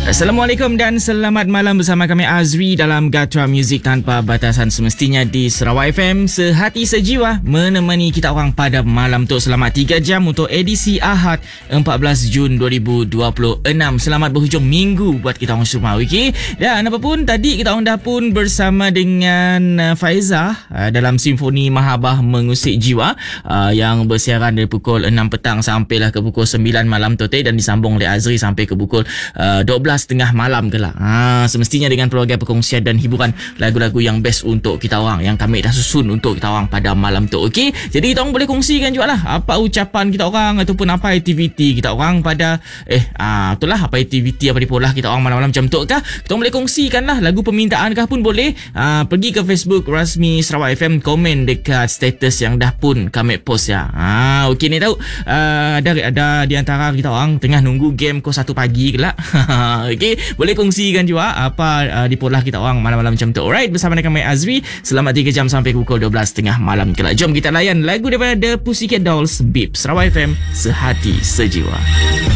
Assalamualaikum dan selamat malam bersama kami Azri dalam Gatra Muzik Tanpa Batasan, semestinya di Sarawak FM, sehati sejiwa menemani kita orang pada malam tu selama 3 jam untuk edisi Ahad 14 Jun 2026. Selamat berhujung minggu buat kita orang semua, okey? Dan apapun, tadi kita orang dah pun bersama dengan Faizah dalam Simfoni Mahabah Mengusik Jiwa yang bersiaran dari pukul 6 petang sampailah ke pukul 9 malam tu, dan disambung oleh Azri sampai ke pukul 12 tengah malam kelak. Semestinya dengan pelbagai perkongsian dan hiburan lagu-lagu yang best untuk kita orang yang kami dah susun untuk kita orang pada malam tu. Okey, jadi kita orang boleh kongsikan juga lah apa ucapan kita orang ataupun apa aktiviti kita orang pada itulah apa aktiviti apa dipolah kita orang malam-malam macam tu kah. Kita orang boleh kongsikan lah lagu permintaan kah pun boleh. Pergi ke Facebook rasmi Sarawak FM, komen dekat status yang dah pun kami post ya. Okey, ni tahu ada di antara kita orang tengah nunggu game pukul 1 pagi kelak. Okey, boleh kongsikan juga apa dipolah kita orang malam-malam macam tu. Alright, bersama dengan kami Azri selama 3 jam sampai pukul 12 tengah malam kelak. Jom kita layan lagu daripada The Pussycat Dolls, Beep. Sarawak FM, sehati sejiwa.